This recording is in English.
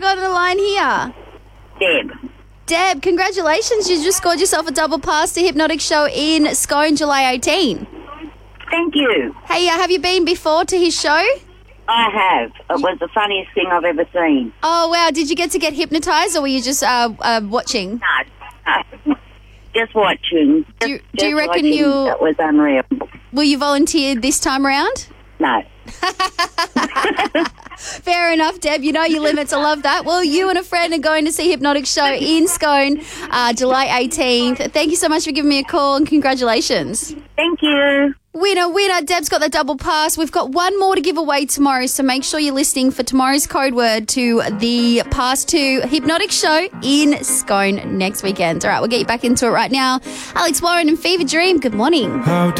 got on the line here? Deb. Deb, congratulations. You just scored yourself a double pass to Hypnotic Show in Scone, July 18. Thank you. Hey, have you been before to his show? I have. It was the funniest thing I've ever seen. Oh, wow. Did you get to get hypnotised or were you just watching? No. Just watching. Do you reckon you'll... It was unreal. Will you volunteer this time around? No. Fair enough, Deb. You know your limits. I love that. Well, you and a friend are going to see Hypnotic Show in Scone, July 18th. Thank you so much for giving me a call and congratulations. Thank you. Winner. Deb's got the double pass. We've got one more to give away tomorrow, so make sure you're listening for tomorrow's code word to the pass to Hypnotic Show in Scone next weekend. All right, we'll get you back into it right now. Alex Warren and Fever Dream, good morning.